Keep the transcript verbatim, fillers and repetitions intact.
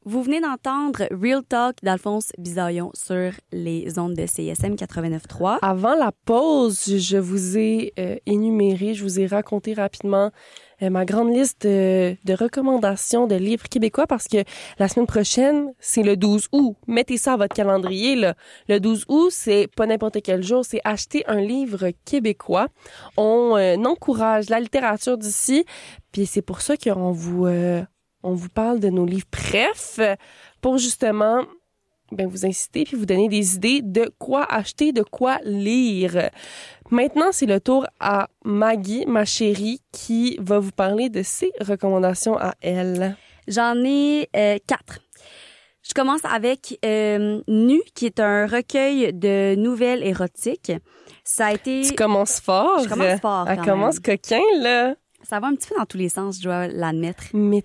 Vous venez d'entendre Real Talk d'Alphonse Bisaillon sur les ondes de C I S M quatre-vingt-neuf trois. Avant la pause, je vous ai euh, énuméré, je vous ai raconté rapidement euh, ma grande liste de, de recommandations de livres québécois parce que la semaine prochaine, c'est le douze août. Mettez ça à votre calendrier, là. Le douze août, c'est pas n'importe quel jour, c'est acheter un livre québécois. On euh, encourage la littérature d'ici, puis c'est pour ça qu'on vous, euh, on vous parle de nos livres préf pour justement ben, vous inciter puis vous donner des idées de quoi acheter, de quoi lire. Maintenant, c'est le tour à Maggie, ma chérie, qui va vous parler de ses recommandations à elle. J'en ai euh, quatre. Je commence avec euh, Nu, qui est un recueil de nouvelles érotiques. Ça a été... Tu commences fort. Je commence fort, Elle quand commence même. coquin, là. Ça va un petit peu dans tous les sens, je dois l'admettre. Mais